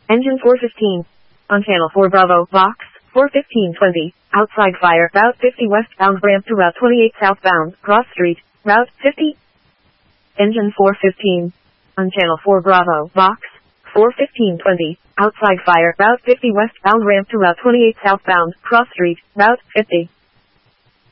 Engine 415. On channel 4 Bravo, box, 41520. Outside fire, route 50 westbound ramp to route 28 southbound, cross street, route 50. Engine 415. On channel 4 Bravo, box, 41520. Outside fire, route 50 westbound ramp to route 28 southbound, cross street, route 50.